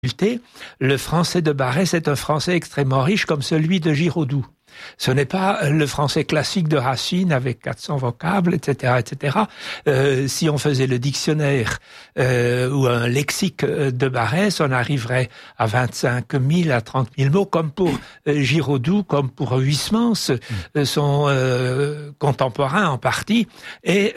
Le français de Barrès est un français extrêmement riche comme celui de Giraudoux. Ce n'est pas le français classique de Racine avec 400 vocables, etc., etc. Si on faisait le dictionnaire ou un lexique de Barrès, on arriverait à 25 000 à 30 000 mots, comme pour Giraudoux, comme pour Huysmans, son contemporain en partie. Et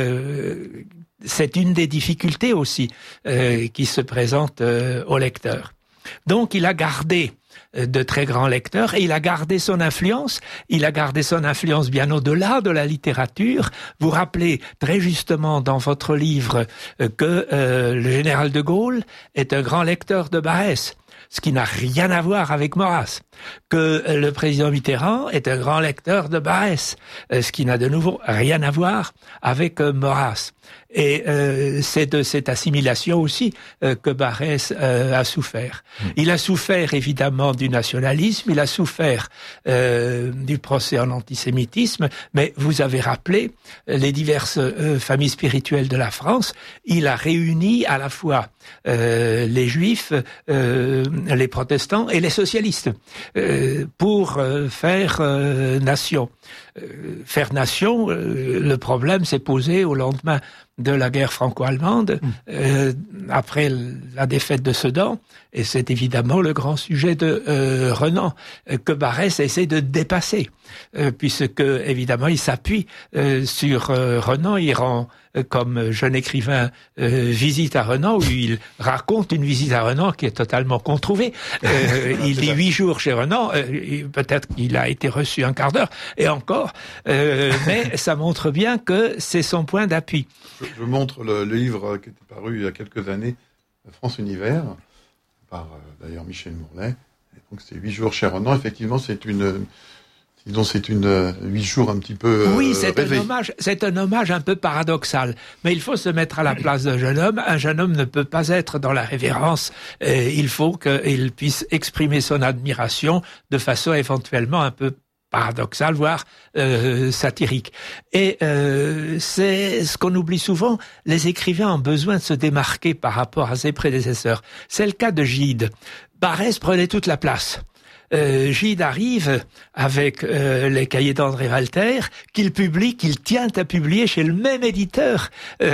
c'est une des difficultés aussi qui se présente au lecteur. Donc il a gardé de très grands lecteurs et il a gardé son influence. Il a gardé son influence bien au-delà de la littérature. Vous rappelez très justement dans votre livre que le général de Gaulle est un grand lecteur de Barrès, ce qui n'a rien à voir avec Maurras. Que le président Mitterrand est un grand lecteur de Barrès, ce qui n'a de nouveau rien à voir avec Maurras. Et c'est de cette assimilation aussi que Barrès a souffert. Il a souffert évidemment du nationalisme, il a souffert du procès en antisémitisme, mais vous avez rappelé les diverses familles spirituelles de la France. Il a réuni à la fois les juifs, les protestants et les socialistes pour faire nation. Faire nation, le problème s'est posé au lendemain de la guerre franco-allemande, après la défaite de Sedan, et c'est évidemment le grand sujet de Renan, que Barrès essaie de dépasser, puisque évidemment il s'appuie sur Renan, il rend comme jeune écrivain visite à Renan, où il raconte une visite à Renan qui est totalement controuvée. Il dit 8 jours chez Renan, peut-être qu'il a été reçu un quart d'heure, et encore, mais ça montre bien que c'est son point d'appui. Je montre le livre qui était paru il y a quelques années, France Univers, par d'ailleurs Michel Mourlet. Et donc c'est 8 jours chez Renan. Effectivement, c'est une 8 jours un petit peu oui, c'est rêvé. un hommage un peu paradoxal. Mais il faut se mettre à la place d'un jeune homme. Un jeune homme ne peut pas être dans la révérence. Il faut qu'il puisse exprimer son admiration de façon éventuellement un peu paradoxal, voire satirique. Et c'est ce qu'on oublie souvent, les écrivains ont besoin de se démarquer par rapport à ses prédécesseurs. C'est le cas de Gide. Barrès prenait toute la place. Gide arrive avec les cahiers d'André Walter, qu'il tient à publier chez le même éditeur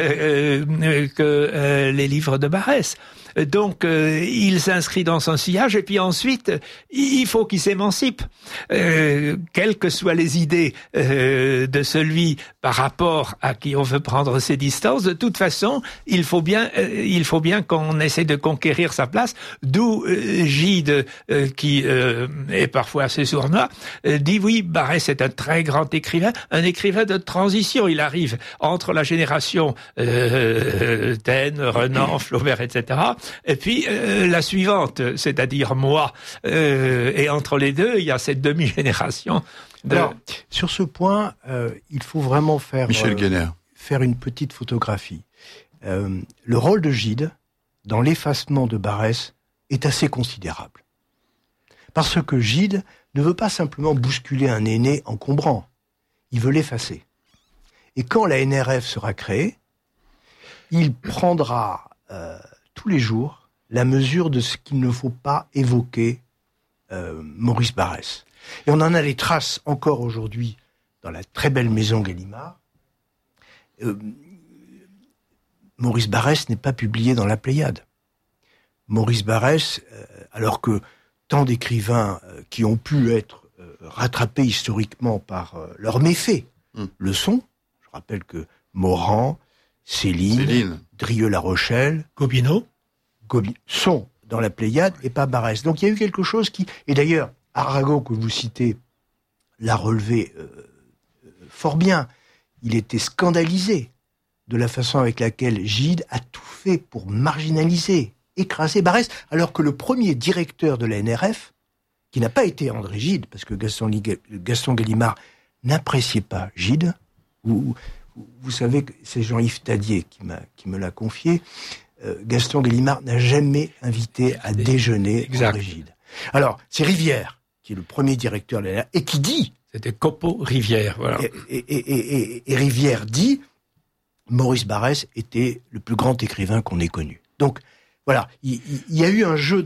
que les livres de Barrès. Donc, il s'inscrit dans son sillage et puis ensuite, il faut qu'il s'émancipe. Quelles que soient les idées de celui par rapport à qui on veut prendre ses distances, de toute façon, il faut bien qu'on essaie de conquérir sa place. D'où Gide, qui est parfois assez sournois, dit oui, Barrès est un très grand écrivain, un écrivain de transition. Il arrive entre la génération Taine, Renan, Flaubert, etc., et puis la suivante, c'est-à-dire moi. Et entre les deux, il y a cette demi-génération. Alors, sur ce point, il faut vraiment faire une petite photographie. Le rôle de Gide, dans l'effacement de Barrès, est assez considérable. Parce que Gide ne veut pas simplement bousculer un aîné encombrant, il veut l'effacer. Et quand la NRF sera créée, il prendra tous les jours la mesure de ce qu'il ne faut pas évoquer Maurice Barrès. Et on en a les traces encore aujourd'hui dans la très belle maison Gallimard. Maurice Barrès n'est pas publié dans la Pléiade. Maurice Barrès, alors que tant d'écrivains qui ont pu être rattrapés historiquement par leurs méfaits le sont. Je rappelle que Morand, Céline. Drieux-La Rochelle, Gobineau sont dans la Pléiade et pas Barrès. Donc il y a eu quelque chose qui... Et d'ailleurs, Arago, que vous citez, l'a relevé fort bien. Il était scandalisé de la façon avec laquelle Gide a tout fait pour marginaliser, écraser Barrès, alors que le premier directeur de la NRF, qui n'a pas été André Gide, parce que Gaston Gallimard n'appréciait pas Gide, vous savez que c'est Jean-Yves Tadier qui me l'a confié, Gaston Gallimard n'a jamais invité à déjeuner André Gide. Alors, c'est Rivière, qui est le premier directeur de la NRF, et qui dit... C'était Copeau-Rivière, voilà. Et Rivière dit, Maurice Barrès était le plus grand écrivain qu'on ait connu. Donc, Voilà, il y a eu un jeu